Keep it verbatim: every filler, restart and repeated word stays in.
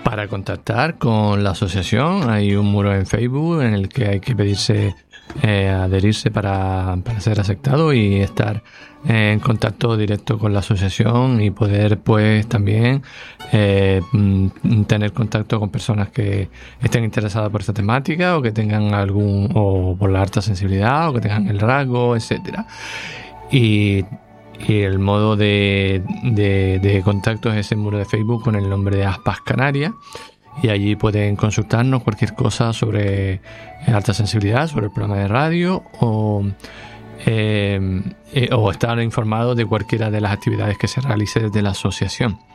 Para contactar con la asociación hay un muro en Facebook en el que hay que pedirse eh, adherirse para, para ser aceptado y estar eh, en contacto directo con la asociación y poder pues también eh, tener contacto con personas que estén interesadas por esta temática o que tengan algún o por la alta sensibilidad o que tengan el rasgo, etcétera. Y Y el modo de, de, de contacto es ese muro de Facebook con el nombre de Aspas Canarias, y allí pueden consultarnos cualquier cosa sobre alta sensibilidad, sobre el programa de radio o, eh, eh, o estar informados de cualquiera de las actividades que se realice desde la asociación.